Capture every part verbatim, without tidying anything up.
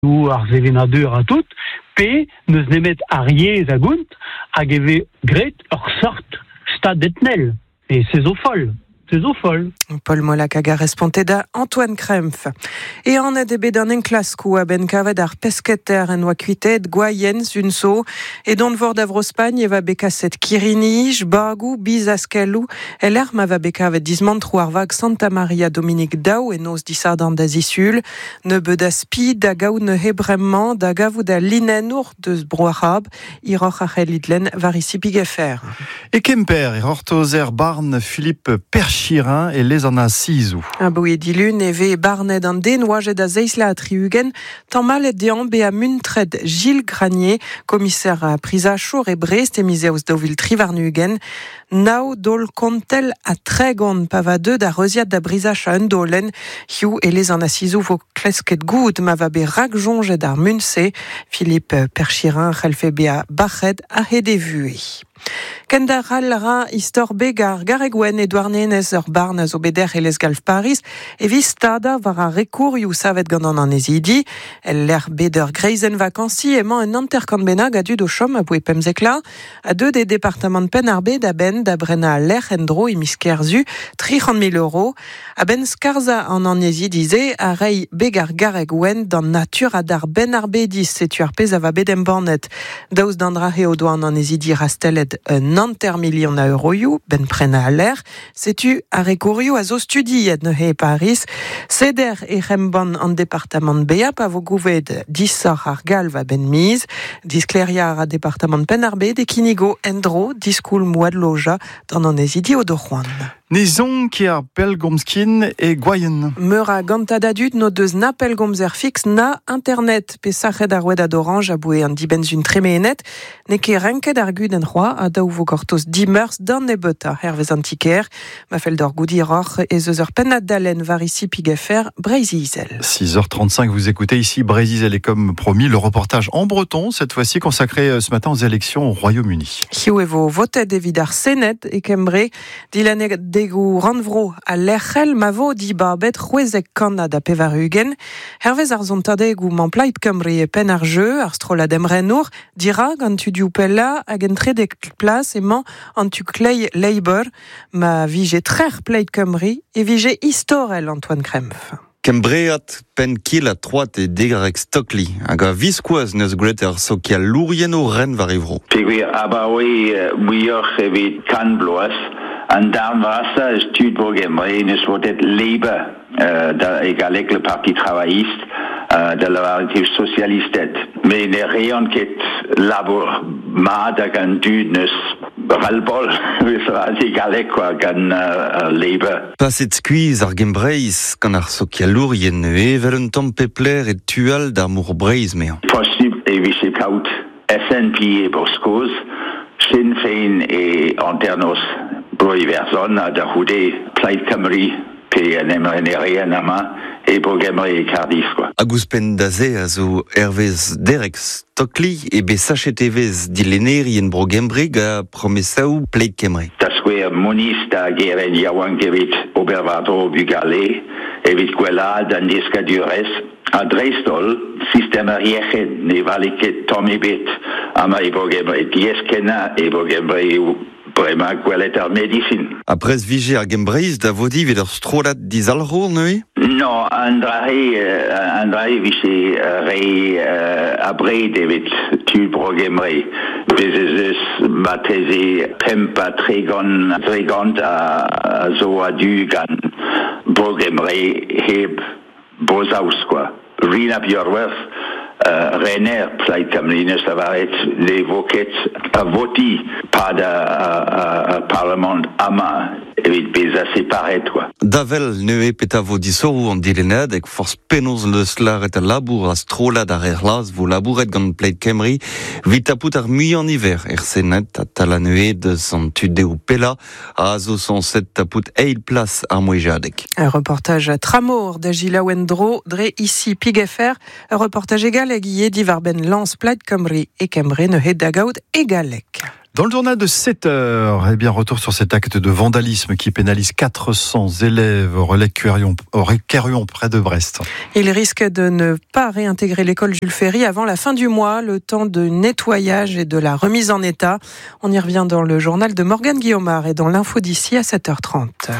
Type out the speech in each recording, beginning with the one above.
ou ar zevenadur a tout, pe neus nemet ariez a gount, hag eve gret ur sort stad etnel. Et c'est zo folle. C'est zo folle. Paul Molac a respondeda Antoine Krempf. Et en a debet an enklaskou a ben kavet ar pesketer en oa kuitet goyens un so, et don vord avro Spagne eva bekaset Kirinij, Bagou, Bizaskelou, el er ma va bekavet dizmant tro ar vag Santa Maria Dominique Dau en os disardan da zisul, ne beud a spi da gaou ne hebremment da gavou da linen our deus bro arab, iroc'h a c'helidlen var isi pigefer. Et Kemper, et hortozer barn Philippe Perchirin et les en a sizou. A bouet dilun eve barned an den oajet a zeisla a triugen, tan malet dean be a muntred Gilles Granier, commissaire a prisa chour e Brest e mizeus dovil trivarnugen, nao dol kontel a tregon pavadeu da reuziat da brisach a un dolen, hiou e les en a sizou vo klesket gout ma va be rak jonget ar munse, Philippe Perchirin c'helfe be a bached a hede vue. Kendar ra istor begar garegwen e douarnenez ur barn a zo beder e les galf Paris e vis stada var a rekourioù savet gant an ezidi, el l'er beder greizen vakansi emañ un anterkant benag a dud o chom a boe pemzekla, a deux des départements de pen ar bet a ben da brena a l'er en dro e miskerzu tri cent mille euro, a ben skarza an an ezidize a rei begar garegwen dan natur a dar ben ar bedis setu ar pez a va bedem bornet daouz dandra he o doan an ezidi rastelet un anter million a euroioù, ben prena a l'air, setu a rekourioù a zo studiet ne he Paris, seder e remban an departement beap a vo gouvet dissor ar galv a ben miz, diskleria a departement pen ar bet e kinigo endro diskoul moad loja dan an ezidi o do c'hoant. Nizon ki ar pelgomskin e goyen. Meur a gantat adut no deus na pelgomzer fix na internet pe sachet ar oued ad orange a boe an dibenz un tremeenet, ne ke renket ar gud en roi a daou vo gortoz dimeurs dan ne beuta hervez antiker, ma fel d'or goudiror e zeus ur pennad dalen var isi pigefer Breizizel. six heures trente-cinq, vous écoutez ici Breizizel et comme promis, le reportage en breton, cette fois-ci consacré ce matin aux élections au Royaume-Uni. Hiou e vo votet evit ar senet e kembre dilanet degou ranvro a lerchel ma vo di barbet c'hwezek kanad a pevarugen, hervez ar zontadeg ou mamplaid Kemre e pen ar jeu, ar strolad emrenour, dira gant tu diou pella hag entre de plas emañ an tu klei Labour, ma vije trer plaid Kemre e vije istorel Antoine Krempf. Kembreat pen kil a troat e degarek Stockley, hag a viskoaz neus greter so ki a lourien o ren var evro. Pegwe abaoe wioc'h evit kan bloaz, an darn vasta eus tud Bourg-en-Bresse neus votet Labour, euh, da e galek le Parti Travailliste, euh, da la Relativ Socialistet. Me ne reon ket labour mat hag an dud neus ralbol, eus e galek quoi, gan uh, Labour. Paset skuiz ar gembreiz gant ar so ki a lourien e vel un tamm pepler e tual d'ar mour breiz me. Posib e vise kaut S N P e Boskoz, Sinn Féin e Anternos broi verzon a da houde Plaid Cymru pe en emrenerien ama e Bourg-en-Bresse e Cardiff, quoi. Agus pen da ze a zo hervez derek Stockley e be sachet evez dileneri en Bourg-en-Bresse ga promesaou Plaid Cymru. Da skouer moniz da geren yaouank evit Obervadro Bugale, evit gwellad an eskadurez, a dreistol, sistema riechet ne valiket tom ebet, ama e Bourg-en-Bresse dieskena e Bourg-en-Bresse brema gwelet ar medicine. Aprez vije ar gembreiz da vodi vet ur strolat dizalro, neue? Non, an drahe, uh, an drahe vise uh, re uh, abred evit tud Bourg-en-Bresse. Bezes eus bateze pemp a tregon, tregont a, a zo a du gant Bourg-en-Bresse heb bozaus, quoi. Rina Bjorwerth, uh, Renner, Plaid Cymru, neus a varet le voket a voti pa da a, a Parlement ama evit beza separet, quoi. Davel neue peta vo disorou an dilenad eg force penoz leus laret a labour a strolad ar erlaz vo labouret gant Plaid Cymru vit tapout ar mui an iver er senet a tala neue deus an tude ou pella a zo son set tapout eil plas ar mouejadek. Un reportage à Tramour de Gila Wendro, dre ici Pigefer, un reportage égal à Guillet d'Ivarben Lance Plaid Cymru et Kemre ne het da gaout egalek. Dans le journal de sept heures, eh bien, retour sur cet acte de vandalisme qui pénalise quatre cents élèves au relais Quérion, au Quérion près de Brest. Il risque de ne pas réintégrer l'école Jules Ferry avant la fin du mois, le temps de nettoyage et de la remise en état. On y revient dans le journal de Morgane Guillaumard et dans l'info d'ici à sept heures trente.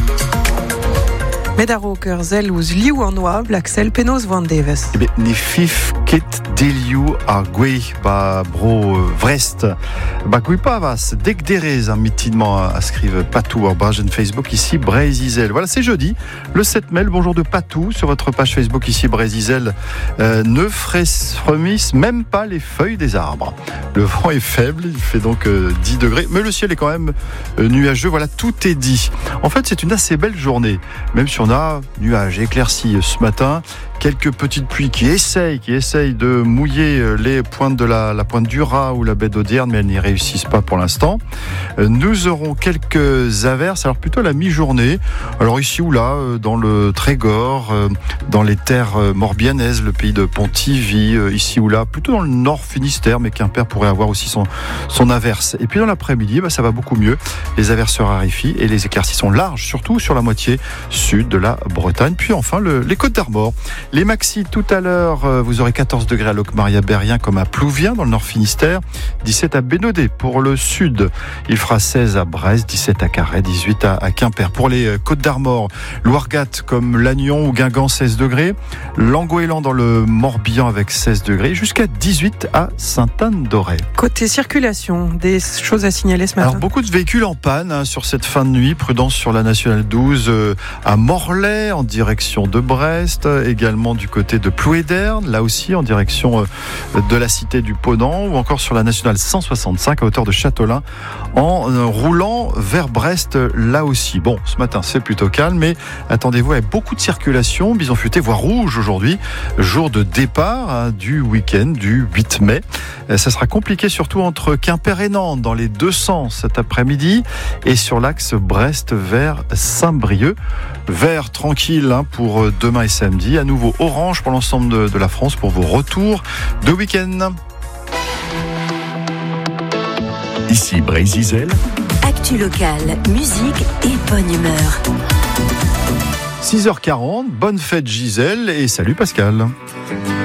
Medaro Kerzel ouz liou an oa, Blaxel Penos Van Davis. Eh bien, ni fif ket deliou a gwe ba bro Vrest. Ba gwe pa vas dek derez un mitidement à scrive Patou, ba jeune Facebook ici Brézizel. Voilà, c'est jeudi, le sept mai, le bonjour de Patou sur votre page Facebook ici Brézizel. Euh, ne frémissent même pas les feuilles des arbres. Le vent est faible, il fait donc euh, dix degrés, mais le ciel est quand même euh, nuageux. Voilà, tout est dit. En fait, c'est une assez belle journée, même si on a nuages éclaircis ce matin. Quelques petites pluies qui essayent, qui essayent de mouiller les pointes de la, la pointe du Raz ou la baie d'Audierne, mais elles n'y réussissent pas pour l'instant. Nous aurons quelques averses, alors plutôt à la mi-journée. Alors ici ou là, dans le Trégor, dans les terres morbihanaises, le pays de Pontivy, ici ou là, plutôt dans le nord Finistère, mais Quimper pourrait avoir aussi son, son averse. Et puis dans l'après-midi, bah, ça va beaucoup mieux. Les averses se raréfient et les éclaircies sont larges, surtout sur la moitié sud de la Bretagne. Puis enfin, le, les Côtes d'Armor. Les maxis, tout à l'heure, vous aurez quatorze degrés à Locmaria-Berrien comme à Plouvien dans le nord Finistère, dix-sept à Bénodet pour le sud. Il fera seize à Brest, dix-sept à Carhaix, dix-huit à, à Quimper. Pour les Côtes d'Armor, Loirgat comme Lannion ou Guingamp, seize degrés. Langoélan dans le Morbihan avec seize degrés, jusqu'à dix-huit à Sainte-Anne-d'Auray. Côté circulation, des choses à signaler ce matin? Alors beaucoup de véhicules en panne hein, sur cette fin de nuit. Prudence sur la nationale douze euh, à Morlaix en direction de Brest, également du côté de Plouéderne, là aussi en direction de la cité du Ponant, ou encore sur la nationale cent soixante-cinq à hauteur de Châtelain en roulant vers Brest, là aussi. Bon, ce matin c'est plutôt calme, mais attendez-vous à beaucoup de circulation, bison futé, voire rouge aujourd'hui, jour de départ hein, du week-end du huit mai. Ça sera compliqué surtout entre Quimper et Nantes dans les deux sens cet après-midi et sur l'axe Brest vers Saint-Brieuc. Vert tranquille hein, pour demain et samedi, à nouveau orange pour l'ensemble de, de la France pour vos retours de week-end. Ici Brézizel. Actu locale, musique et bonne humeur. six heures quarante, bonne fête Gisèle et salut Pascal.